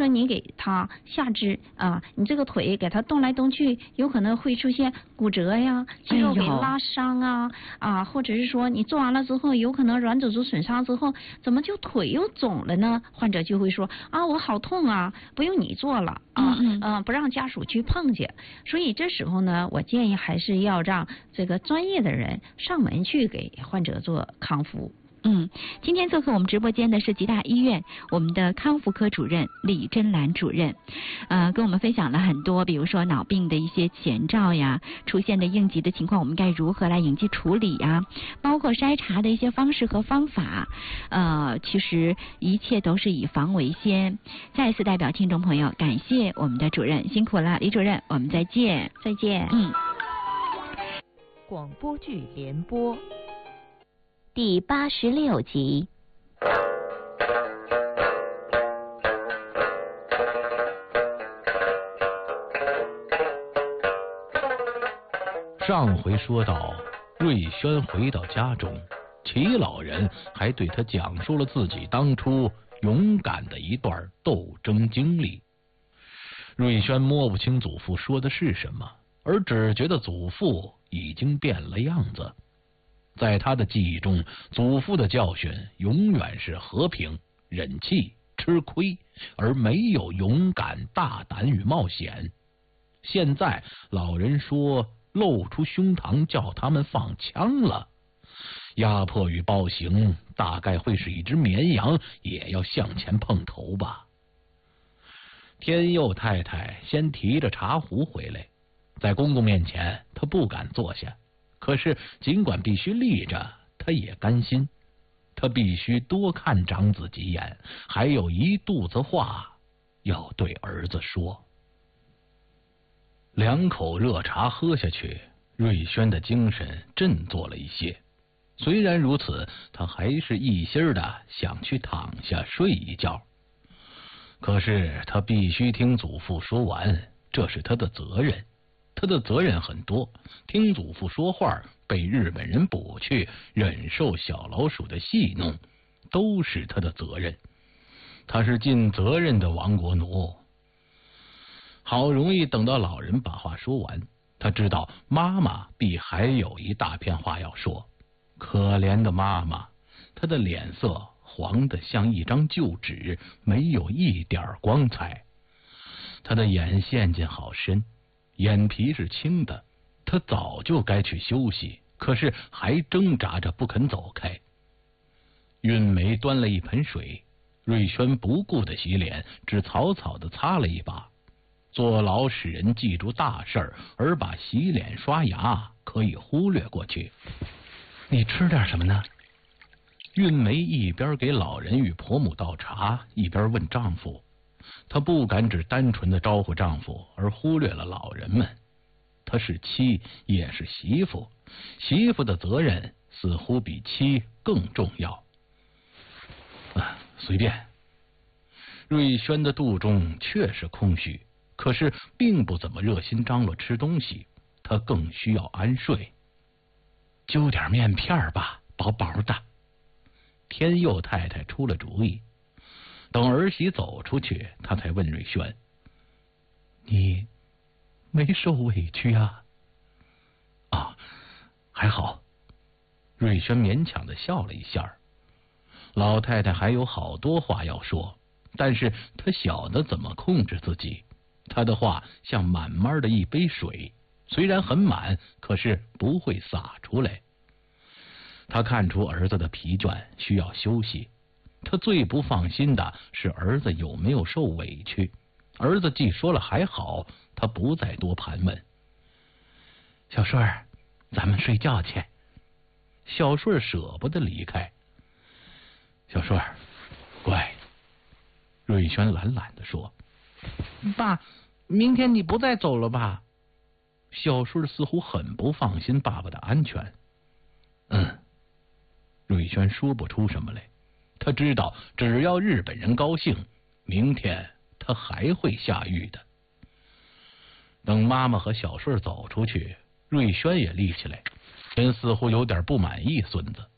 你给他下肢啊，你这个腿给他动来动去，有可能会出现骨折呀，肌肉给拉伤啊，或者是说你做完了之后，有可能软组织损伤之后，怎么就腿又肿了呢？患者就会说啊，我好痛啊，不用你做了啊，不让家属去碰去。所以这时候呢，我建议还是要让这个专业的人上门去给患者做康复。 今天做客我们直播间的是吉大医院我们的康复科主任李珍兰主任，跟我们分享了很多，比如说脑病的一些前兆呀，出现的应急的情况，我们该如何来应急处理呀，包括筛查的一些方式和方法，其实一切都是以防为先。再次代表听众朋友感谢我们的主任，辛苦了，李主任，我们再见。 再见。 广播剧联播。第86集。 上回说到，瑞轩回到家中，齐老人还对他讲述了自己当初勇敢的一段斗争经历。瑞轩摸不清祖父说的是什么，而只觉得祖父已经变了样子。在他的记忆中，祖父的教训永远是和平、忍气、吃亏，而没有勇敢、大胆与冒险。现在老人说露出胸膛叫他们放枪了，压迫与暴行大概会是一只绵羊也要向前碰头吧。天佑太太先提着茶壶回来，在公公面前她不敢坐下，可是尽管必须立着，他也甘心。他必须多看长子几眼，还有一肚子话要对儿子说。2口热茶喝下去，瑞轩的精神振作了一些。虽然如此，他还是一心的想去躺下睡一觉。可是他必须听祖父说完，这是他的责任。他的责任很多，听祖父说话，被日本人捕去，忍受小老鼠的戏弄，都是他的责任。他是尽责任的亡国奴。好容易等到老人把话说完，他知道妈妈必还有一大片话要说。可怜的妈妈，她的脸色黄得像一张旧纸，没有一点光彩。她的眼陷进好深，眼皮是青的，他早就该去休息，可是还挣扎着不肯走开。韵梅端了一盆水，瑞轩不顾的洗脸，只草草的擦了一把。坐牢使人记住大事儿，而把洗脸刷牙可以忽略过去。你吃点什么呢？韵梅一边给老人与婆母倒茶，一边问丈夫。她不敢只单纯的招呼丈夫，而忽略了老人们。她是妻，也是媳妇，媳妇的责任似乎比妻更重要。随便。瑞轩的肚中确实空虚，可是并不怎么热心张罗吃东西，他更需要安睡。揪点面片吧，薄薄的。天佑太太出了主意。等儿媳走出去，他才问瑞轩：“你没受委屈啊？”“啊，还好。”瑞轩勉强的笑了一下。老太太还有好多话要说，但是她晓得怎么控制自己。她的话像满满的一杯水，虽然很满，可是不会洒出来。她看出儿子的疲倦，需要休息。他最不放心的是儿子有没有受委屈。儿子既说了还好，他不再多盘问。小顺儿，咱们睡觉去。小顺儿舍不得离开。小顺儿，乖。瑞轩懒懒地说。爸，明天你不再走了吧？小顺儿似乎很不放心爸爸的安全。瑞轩说不出什么来。他知道，只要日本人高兴，明天他还会下狱的。等妈妈和小顺走出去，瑞轩也立起来，人似乎有点不满意孙子。